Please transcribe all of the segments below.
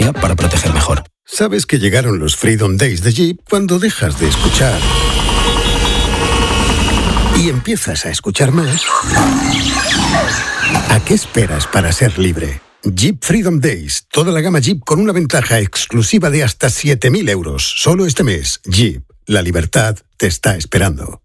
tecnología para proteger mejor. Sabes que llegaron los Freedom Days de Jeep cuando dejas de escuchar y empiezas a escuchar más. ¿A qué esperas para ser libre? Jeep Freedom Days. Toda la gama Jeep con una ventaja exclusiva de hasta 7.000 euros. Solo este mes. Jeep. La libertad te está esperando.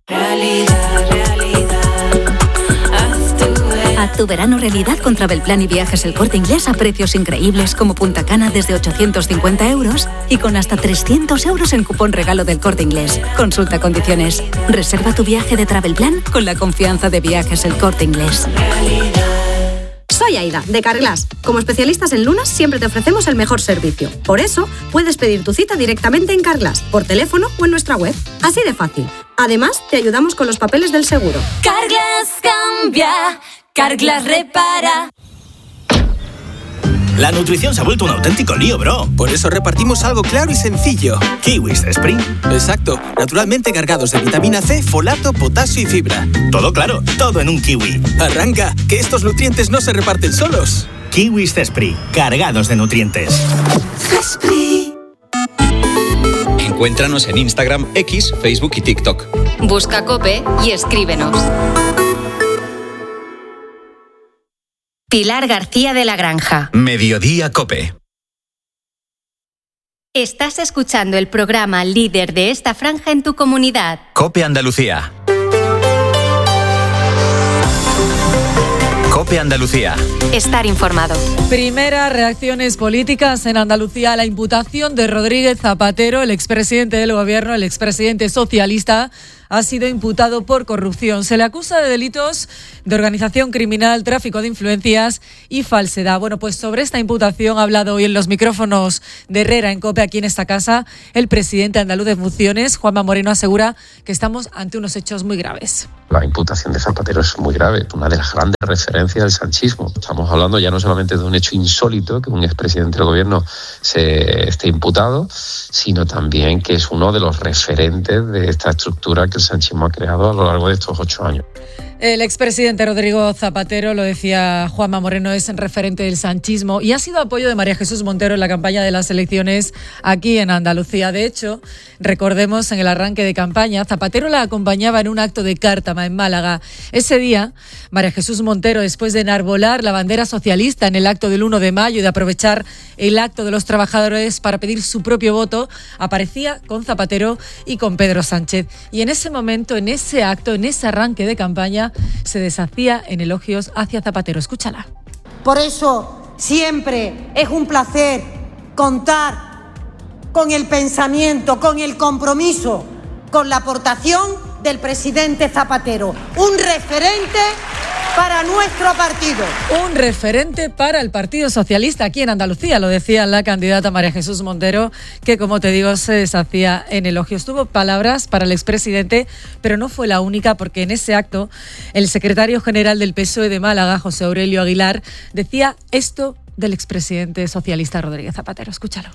Haz tu verano realidad con Travelplan y Viajes El Corte Inglés a precios increíbles como Punta Cana desde 850 euros y con hasta 300 euros en cupón regalo del Corte Inglés. Consulta condiciones. Reserva tu viaje de Travelplan con la confianza de Viajes El Corte Inglés. Soy Aida, de Carglass. Como especialistas en lunas, siempre te ofrecemos el mejor servicio. Por eso, puedes pedir tu cita directamente en Carglass, por teléfono o en nuestra web. Así de fácil. Además, te ayudamos con los papeles del seguro. Carglass cambia, Carglass repara. La nutrición se ha vuelto un auténtico lío, bro. Por eso repartimos algo claro y sencillo. Kiwis Spring. Exacto. Naturalmente cargados de vitamina C, folato, potasio y fibra. Todo claro, todo en un kiwi. Arranca, que estos nutrientes no se reparten solos. Kiwis Cespri, cargados de nutrientes. Cespri. Encuéntranos en Instagram, X, Facebook y TikTok. Busca COPE y escríbenos. Pilar García de la Granja. Mediodía COPE. Estás escuchando el programa líder de esta franja en tu comunidad. COPE Andalucía. COPE Andalucía. Estar informado. Primeras reacciones políticas en Andalucía a la imputación de Rodríguez Zapatero, el expresidente del gobierno, el expresidente socialista. Ha sido imputado por corrupción. Se le acusa de delitos de organización criminal, tráfico de influencias y falsedad. Bueno, pues sobre esta imputación ha hablado hoy en los micrófonos de Herrera en COPE, aquí en esta casa, el presidente andaluz de funciones, Juanma Moreno, asegura que estamos ante unos hechos muy graves. La imputación de Zapatero es muy grave, una de las grandes referencias del sanchismo. Estamos hablando ya no solamente de un hecho insólito, que un expresidente del gobierno se esté imputado, sino también que es uno de los referentes de esta estructura que el sanchismo ha creado a lo largo de estos 8 años. El expresidente Rodrigo Zapatero, lo decía Juanma Moreno, es referente del sanchismo y ha sido apoyo de María Jesús Montero en la campaña de las elecciones aquí en Andalucía. De hecho, recordemos en el arranque de campaña, Zapatero la acompañaba en un acto de Cártama en Málaga. Ese día, María Jesús Montero, después de enarbolar la bandera socialista en el acto del 1 de mayo y de aprovechar el acto de los trabajadores para pedir su propio voto, aparecía con Zapatero y con Pedro Sánchez. Y en ese momento, en ese acto, en ese arranque de campaña, se deshacía en elogios hacia Zapatero. Escúchala. Por eso siempre es un placer contar con el pensamiento, con el compromiso, con la aportación del presidente Zapatero, un referente para nuestro partido. Un referente para el Partido Socialista aquí en Andalucía, lo decía la candidata María Jesús Montero, que como te digo se deshacía en elogios. Tuvo palabras para el expresidente, pero no fue la única, porque en ese acto el secretario general del PSOE de Málaga, José Aurelio Aguilar, decía esto del expresidente socialista Rodríguez Zapatero. Escúchalo.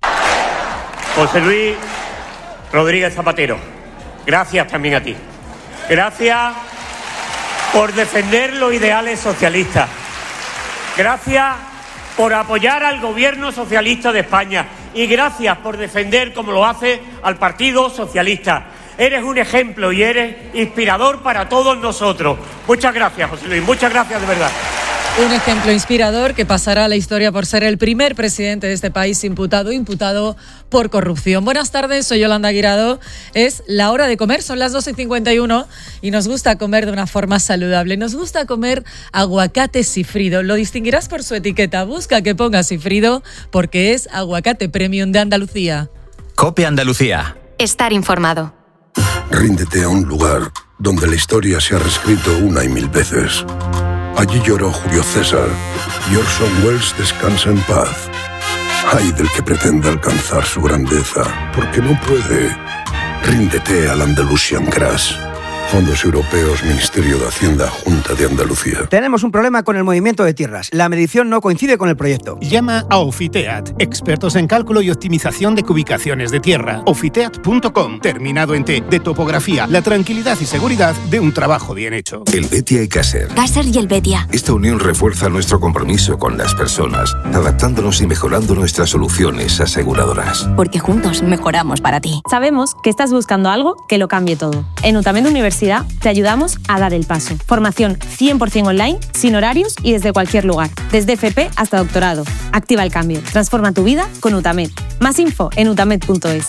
José Luis Rodríguez Zapatero, gracias también a ti. Gracias por defender los ideales socialistas. Gracias por apoyar al gobierno socialista de España. Y gracias por defender, como lo hace, al Partido Socialista. Eres un ejemplo y eres inspirador para todos nosotros. Muchas gracias, José Luis. Muchas gracias, de verdad. Un ejemplo inspirador que pasará a la historia por ser el primer presidente de este país imputado por corrupción. Buenas tardes, soy Yolanda Guirado. Es la hora de comer, son las 12:51 y nos gusta comer de una forma saludable. Nos gusta comer aguacate Sifrido. Lo distinguirás por su etiqueta. Busca que ponga Sifrido porque es aguacate premium de Andalucía. COPE Andalucía. Estar informado. Ríndete a un lugar donde la historia se ha reescrito una y mil veces. Allí lloró Julio César y Orson Welles descansa en paz. Ay del que pretenda alcanzar su grandeza, porque no puede. Ríndete al Andalusian Crash. Fondos Europeos, Ministerio de Hacienda, Junta de Andalucía. Tenemos un problema con el movimiento de tierras. La medición no coincide con el proyecto. Llama a Ofiteat, expertos en cálculo y optimización de cubicaciones de tierra. Ofiteat.com, terminado en T, de topografía, la tranquilidad y seguridad de un trabajo bien hecho. El Betia y Caser. Caser y el Betia. Esta unión refuerza nuestro compromiso con las personas, adaptándonos y mejorando nuestras soluciones aseguradoras. Porque juntos mejoramos para ti. Sabemos que estás buscando algo que lo cambie todo. En UTAMED Universidad te ayudamos a dar el paso. Formación 100% online, sin horarios y desde cualquier lugar. Desde FP hasta doctorado. Activa el cambio. Transforma tu vida con UTAMED. Más info en utamed.es.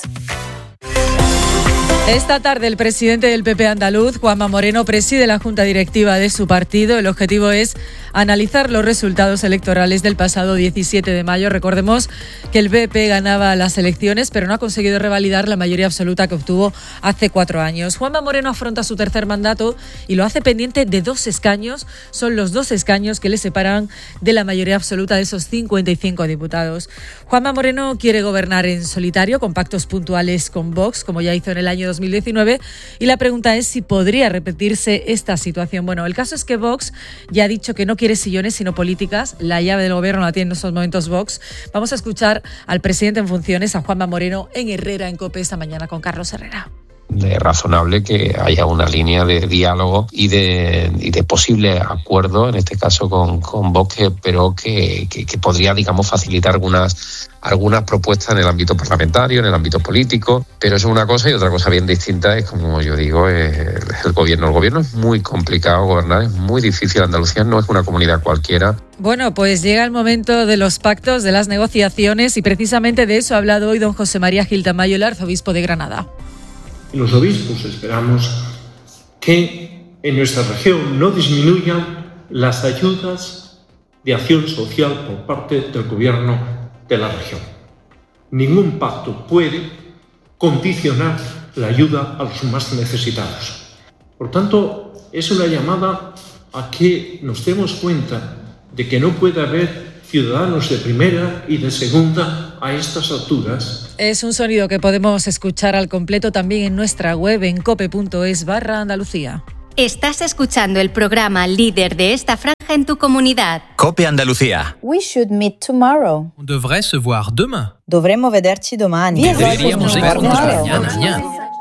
Esta tarde el presidente del PP andaluz, Juanma Moreno, preside la junta directiva de su partido. El objetivo es analizar los resultados electorales del pasado 17 de mayo. Recordemos que el PP ganaba las elecciones, pero no ha conseguido revalidar la mayoría absoluta que obtuvo hace 4 años. Juanma Moreno afronta su tercer mandato y lo hace pendiente de 2 escaños. Son los 2 escaños que le separan de la mayoría absoluta de esos 55 diputados. Juanma Moreno quiere gobernar en solitario, con pactos puntuales con Vox, como ya hizo en el año 2019, y la pregunta es si podría repetirse esta situación. Bueno, el caso es que Vox ya ha dicho que no quiere sillones sino políticas. La llave del gobierno la tiene en estos momentos Vox. Vamos a escuchar al presidente en funciones, a Juanma Moreno, en Herrera en COPE esta mañana con Carlos Herrera. Es razonable que haya una línea de diálogo y de posible acuerdo, en este caso con Vox, pero que podría, digamos, facilitar algunas propuestas en el ámbito parlamentario, en el ámbito político, pero eso es una cosa, y otra cosa bien distinta es, como yo digo, es el gobierno. El gobierno es muy complicado gobernar, es muy difícil. Andalucía no es una comunidad cualquiera. Bueno, pues llega el momento de los pactos, de las negociaciones, y precisamente de eso ha hablado hoy don José María Gil Tamayo, el arzobispo de Granada. Los obispos esperamos que en nuestra región no disminuyan las ayudas de acción social por parte del gobierno de la región. Ningún pacto puede condicionar la ayuda a los más necesitados. Por tanto, es una llamada a que nos demos cuenta de que no puede haber ciudadanos de primera y de segunda a estas alturas. Es un sonido que podemos escuchar al completo también en nuestra web en cope.es/Andalucía. Estás escuchando el programa líder de esta franja en tu comunidad. Cope Andalucía. We should meet tomorrow. On devrait se voir demain. Dovremmo vederci domani. Deberíamos vernos mañana.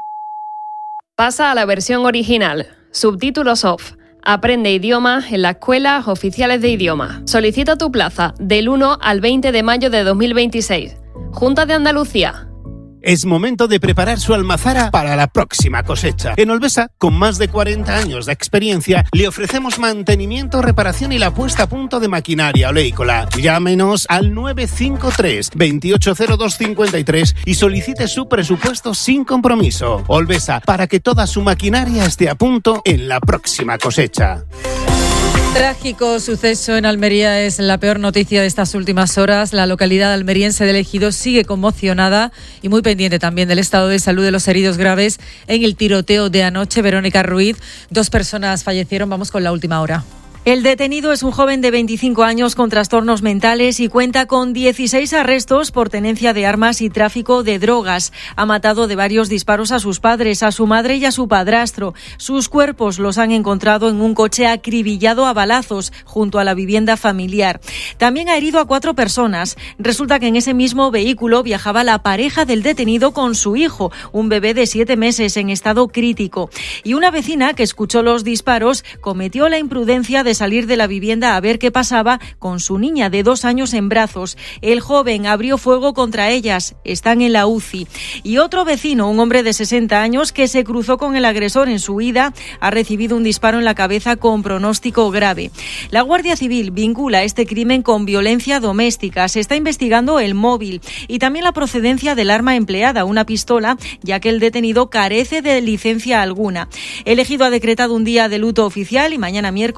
Pasa a la versión original. Subtítulos off. Aprende idiomas en las escuelas oficiales de idioma. Solicita tu plaza del 1 al 20 de mayo de 2026. Junta de Andalucía. Es momento de preparar su almazara para la próxima cosecha. En Olvesa, con más de 40 años de experiencia, le ofrecemos mantenimiento, reparación y la puesta a punto de maquinaria oleícola. Llámenos al 953 280253 y solicite su presupuesto sin compromiso. Olvesa, para que toda su maquinaria esté a punto en la próxima cosecha. Trágico suceso en Almería es la peor noticia de estas últimas horas. La localidad almeriense de El Ejido sigue conmocionada y muy pendiente también del estado de salud de los heridos graves en el tiroteo de anoche. Verónica Ruiz, 2 personas fallecieron. Vamos con la última hora. El detenido es un joven de 25 años con trastornos mentales y cuenta con 16 arrestos por tenencia de armas y tráfico de drogas. Ha matado de varios disparos a sus padres, a su madre y a su padrastro. Sus cuerpos los han encontrado en un coche acribillado a balazos junto a la vivienda familiar. También ha herido a 4 personas. Resulta que en ese mismo vehículo viajaba la pareja del detenido con su hijo, un bebé de 7 meses en estado crítico. Y una vecina que escuchó los disparos cometió la imprudencia de salir de la vivienda a ver qué pasaba con su niña de 2 años en brazos. El joven abrió fuego contra ellas. Están en la UCI. Y otro vecino, un hombre de 60 años que se cruzó con el agresor en su huida, ha recibido un disparo en la cabeza con pronóstico grave. La Guardia Civil vincula este crimen con violencia doméstica. Se está investigando el móvil y también la procedencia del arma empleada, una pistola, ya que el detenido carece de licencia alguna. El Ejido ha decretado un día de luto oficial y mañana miércoles se guarda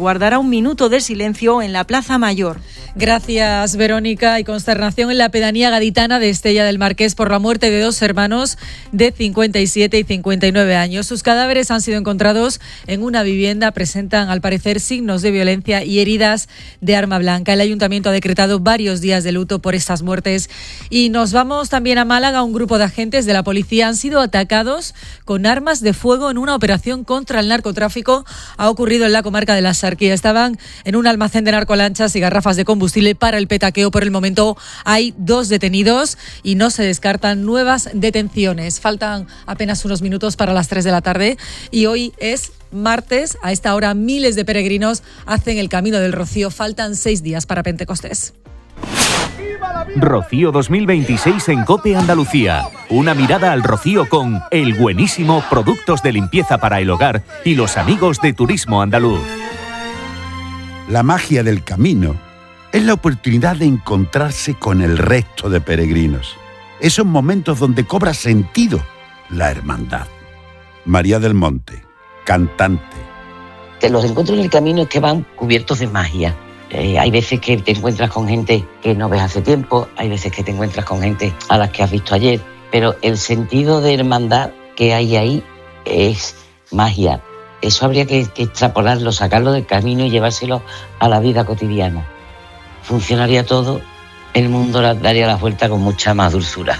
guardará un minuto de silencio en la Plaza Mayor. Gracias, Verónica. Y consternación en la pedanía gaditana de Estella del Marqués por la muerte de 2 hermanos de 57 y 59 años. Sus cadáveres han sido encontrados en una vivienda. Presentan, al parecer, signos de violencia y heridas de arma blanca. El ayuntamiento ha decretado varios días de luto por estas muertes. Y nos vamos también a Málaga. Un grupo de agentes de la policía han sido atacados con armas de fuego en una operación contra el narcotráfico. Ha ocurrido en la comarca de la Sarquía. Estaban en un almacén de narcolanchas y garrafas de combustible para el petaqueo. Por el momento hay 2 detenidos y no se descartan nuevas detenciones. Faltan apenas unos minutos para las 3 de la tarde y hoy es martes. A esta hora miles de peregrinos hacen el Camino del Rocío. Faltan 6 días para Pentecostés. Rocío 2026 en COPE Andalucía. Una mirada al Rocío con El Buenísimo, productos de limpieza para el hogar y los amigos de Turismo Andaluz. La magia del camino es la oportunidad de encontrarse con el resto de peregrinos. Esos momentos donde cobra sentido la hermandad. María del Monte, cantante. Los encuentros en el camino es que van cubiertos de magia. Hay veces que te encuentras con gente que no ves hace tiempo, hay veces que te encuentras con gente a las que has visto ayer, pero el sentido de hermandad que hay ahí es magia. Eso habría que extrapolarlo, sacarlo del camino y llevárselo a la vida cotidiana. Funcionaría todo, el mundo daría la vuelta con mucha más dulzura.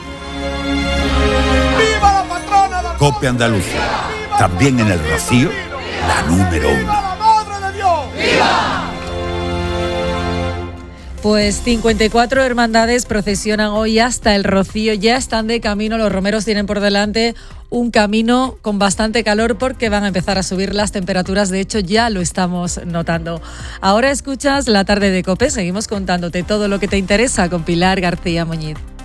¡Viva la patrona del COPE Andalucía! También en el Rocío, la número 1. ¡Viva la Madre de Dios! ¡Viva! Pues 54 hermandades procesionan hoy hasta el Rocío. Ya están de camino, los romeros tienen por delante un camino con bastante calor porque van a empezar a subir las temperaturas. De hecho, ya lo estamos notando. Ahora escuchas La Tarde de COPE. Seguimos contándote todo lo que te interesa con Pilar García Muñiz.